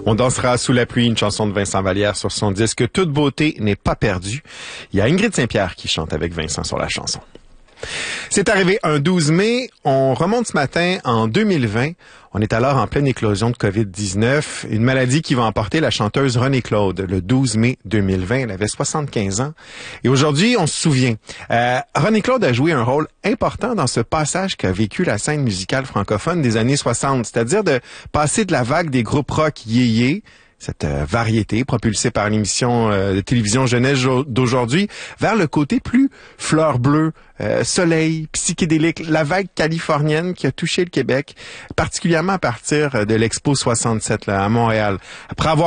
On dansera sous la pluie, une chanson de Vincent Vallière sur son disque Toute beauté n'est pas perdue. Il y a Ingrid Saint-Pierre qui chante avec Vincent sur la chanson. C'est arrivé un 12 mai. On remonte ce matin en 2020. On est alors en pleine éclosion de COVID-19, une maladie qui va emporter la chanteuse Renée Claude le 12 mai 2020. Elle avait 75 ans. Et aujourd'hui, on se souvient. Renée Claude a joué un rôle important dans ce passage qu'a vécu la scène musicale francophone des années 60, c'est-à-dire de passer de la vague des groupes rock yéyé, cette variété propulsée par l'émission de télévision jeunesse d'aujourd'hui, vers le côté plus fleur bleue, soleil, psychédélique, la vague californienne qui a touché le Québec, particulièrement à partir de l'Expo 67 là, à Montréal. Après avoir